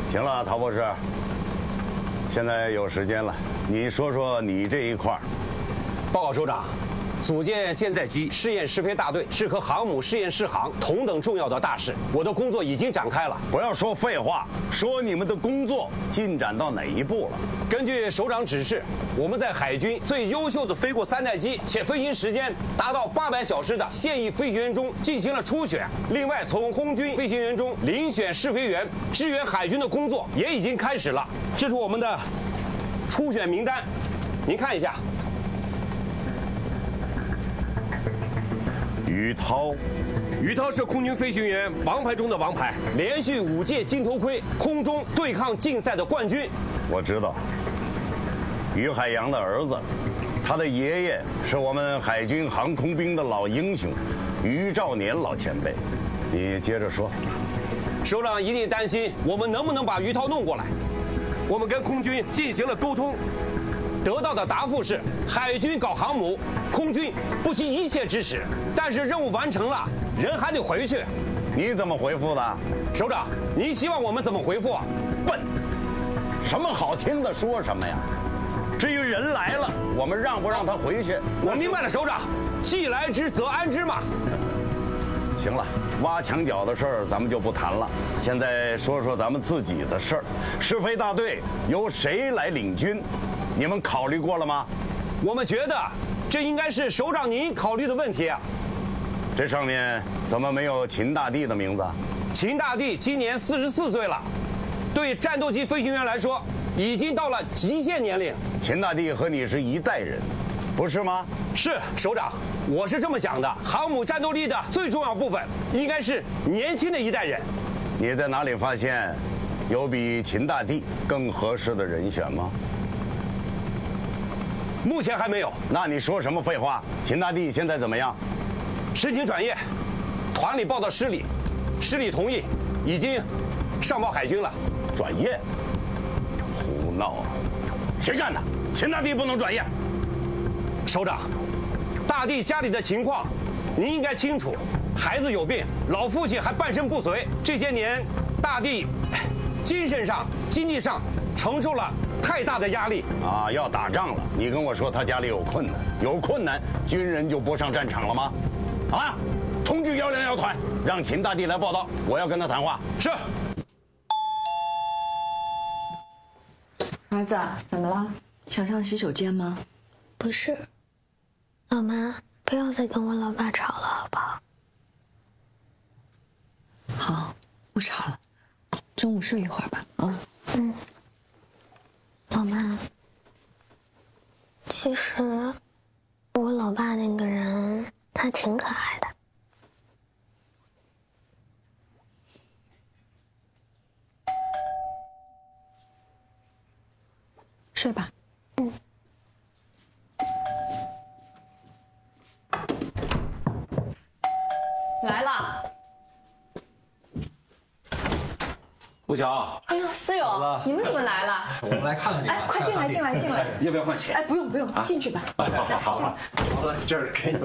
行了，陶博士，现在有时间了，你说说你这一块儿。 报告首长，组建舰载机试验试飞大队是和航母试验试航同等重要的大事，我的工作已经展开了。 不要说废话，说你们的工作进展到哪一步了？ 根据首长指示，我们在海军最优秀的飞过3代机且飞行时间达到800小时的现役飞行员中进行了初选。另外，从空军飞行员中遴选试飞员，支援海军的工作也已经开始了。这是我们的初选名单，您看一下。于涛是空军飞行员王牌中的王牌，连续5届金头盔空中对抗竞赛的冠军。 我知道，于海洋的儿子，他的爷爷是我们海军航空兵的老英雄，于兆年老前辈。你接着说。 首长一定担心我们能不能把于涛弄过来，我们跟空军进行了沟通。得到的答复是，海军搞航母，空军不惜一切支持，但是任务完成了，人还得回去。 你怎么回复的？ 首长，您希望我们怎么回复啊？ 笨，什么好听的说什么呀？至于人来了，我们让不让他回去？ 我明白了，首长，既来之则安之嘛。 行了，挖墙脚的事儿咱们就不谈了，现在说说咱们自己的事儿。试飞大队由谁来领军？你们考虑过了吗？ 我们觉得这应该是首长您考虑的问题啊。 这上面怎么没有秦大帝的名字？ 秦大帝今年44岁了，对战斗机飞行员来说，已经到了极限年龄。 秦大帝和你是一代人，不是吗？ 是首长，我是这么想的。航母战斗力的最重要部分应该是年轻的一代人。 你在哪里发现有比秦大帝更合适的人选吗？ 目前还没有。 那你说什么废话？秦大帝现在怎么样？ 申请转业，团里报到师里，师里同意，已经上报海军了。 转业？胡闹！谁干的？秦大帝不能转业。 首长，大帝家里的情况您应该清楚，孩子有病，老父亲还半身不遂，这些年大帝精神上、经济上承受了太大的压力啊！要打仗了，你跟我说他家里有困难，有困难，军人就不上战场了吗？啊！通知101团，让秦大帝来报道，我要跟他谈话。 是。 儿子，怎么了？想上洗手间吗？ 不是，老妈，不要再跟我老爸吵了，好不好？ 好，不吵了。中午睡一会儿吧，啊。 嗯。老妈，其实我老爸那个人，他挺可爱的。 睡吧。 嗯。 来了。 吴桥， 哎呦，思友，你们怎么来了？ 我们来看看这个。 哎，快进来，进来，进来。 要不要换钱？ 哎，不用，不用，进去吧。 好了，这儿给你。